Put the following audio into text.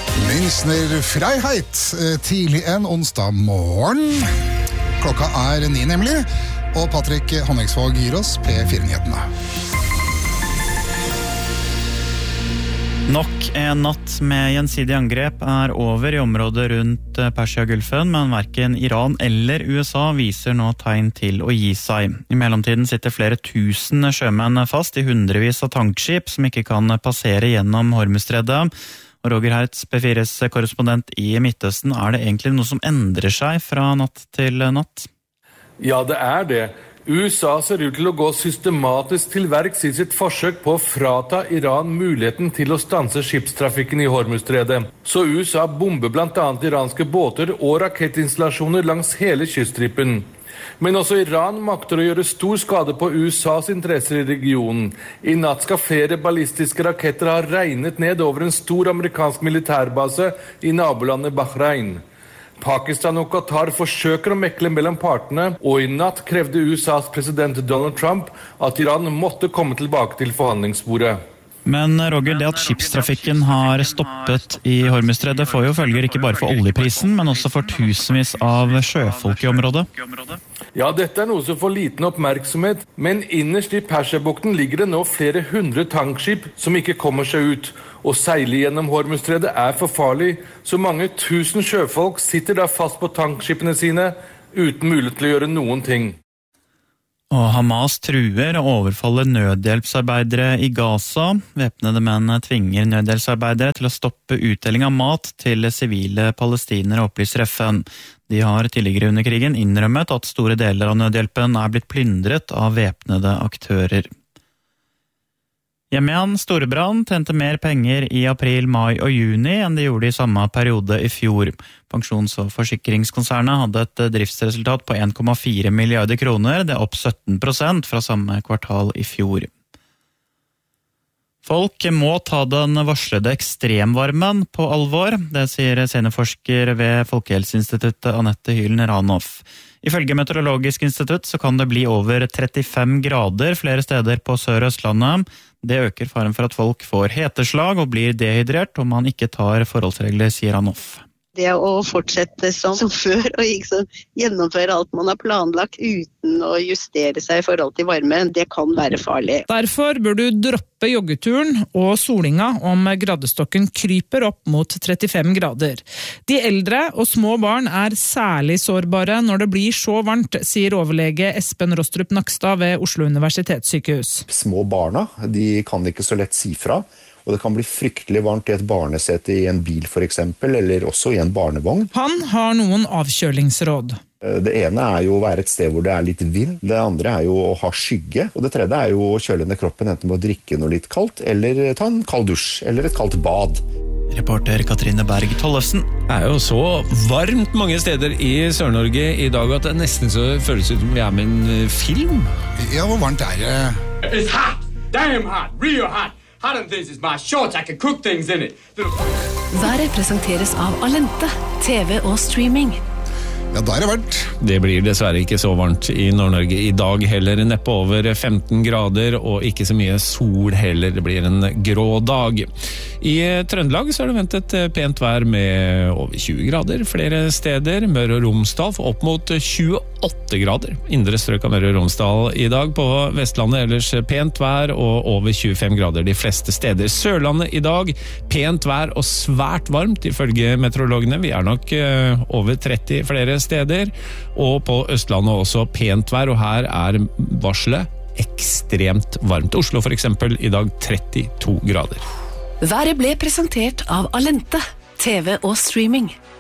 Münchner Freiheit tidlig en onsdag morgen. Klokka 9 nemlig, og Patrick Honningsvåg gir oss P4-nyhetene. Nok en natt med gjensidig angrep over I området rundt Persia-Gulfen, men hverken Iran eller USA viser nå tegn til å gi seg. I mellomtiden sitter flere tusen sjømenn fast I hundrevis av tankskip som ikke kan passere gjennom Hormuzstredet. Og Roger Hertz, P4s korrespondent I Midtøsten, det egentlig noe som endrer seg fra natt til natt? Ja, det det. USA ser ut til å gå systematisk til verks I sitt forsøk på å frata Iran muligheten til å stanse skipstrafikken I Hormuzstredet. Så USA bomber blant annet iranske båter og rakettinstallasjoner langs hele kyststripen. Men også Iran makter å gjøre stor skade på USAs interesser I regionen. I natt skal flere ballistiske raketter ha regnet ned over en stor amerikansk militærbase I nabolandet Bahrain. Pakistan og Qatar forsøker å mekle mellom partene, og I natt krevde USAs president Donald Trump at Iran måtte komme tilbake til forhandlingsbordet. Men Roger, det at skipstrafikken har stoppet I Hormuzstredet får jo følger ikke bare for oljeprisen, men også for tusenvis av sjøfolk I området. Ja, dette noe som får liten oppmerksomhet, men innerst I Persiabukten ligger det nå flere hundre tankskip som ikke kommer seg ut. Å seile gjennom Hormuzstredet for farlig, så mange tusen sjøfolk sitter da fast på tankskipene sine uten mulighet til å gjøre noen ting. Og Hamas truer og overfaller nødhjelpsarbeidere I Gaza. Væpnede menn tvinger nødhjelpsarbeidere til å stoppe utdeling av mat til sivile palestinere, opplyser FN. De har tidligere under krigen innrømmet at store deler av nødhjelpen blitt plyndret av væpnede aktører. Hjemme Storebrand tjente mer penger I april, mai og juni enn de gjorde I samme periode I fjor. Pensjons- og forsikringskonsernet hadde et driftsresultat på 1,4 milliarder kroner, det opp 17% fra samme kvartal I fjor. Folk må ta den varslede ekstremvarmen på alvor, det sier seniorforsker ved Folkehelseinstituttet Anette Hylen Ranoff. Ifølge Meteorologisk institutt så kan det bli over 35 grader flere steder på Sør- og Østlandet. Det øker faren for at folk får heteslag og blir dehydrert om man ikke tar forholdsregler, sier Ranoff. Det å fortsette som før og liksom gjennomføre alt man har planlagt uten å justere seg I forhold til varmen, det kan være farlig. Derfor bør du droppe joggeturen og solinga om gradestokken kryper opp mot 35 grader. De eldre og små barn særlig sårbare når det blir så varmt, sier overlege Espen Rostrup Nakstad ved Oslo Universitetssykehus. Små barna, de kan ikke så lett si fra. Og det kan bli fryktelig varmt I et barnesete I en bil for eksempel, eller også I en barnevogn. Han har noen avkjølingsråd. Det ene jo å være et sted hvor det litt vind. Det andre jo å ha skygge. Og det tredje jo å kjøle ned kroppen enten med å drikke noe litt kaldt, eller ta en kald dusj, eller et kaldt bad. Reporter Katrine Berg Tollefsen. Det jo så varmt mange steder I Sør-Norge I dag at det nesten så føles ut som vi med en film. Ja, hvor varmt det? It's hot! Damn hot! Real hot! Hotter than this is my shorts. I can cook things in it. Været presenteres av Alente, TV og streaming. Ja, da det varmt. Det blir dessverre ikke så varmt I Nord-Norge I dag heller, neppe over 15 grader, og ikke så mye sol heller. Det blir en grå dag. I Trøndelag så det ventet pent vær med over 20 grader flere steder. Møre og Romsdal får opp mot 28 grader. Indre strøk av Møre og Romsdal I dag. På Vestlandet ellers pent vær og over 25 grader de fleste steder. Sørlandet I dag pent vær og svært varmt ifølge meteorologene. Vi nok over 30 flere steder, og på Østlandet også pent vær, og her varselet ekstremt varmt. Oslo for eksempel I dag 32 grader. Været ble presentert av Alente, TV og streaming.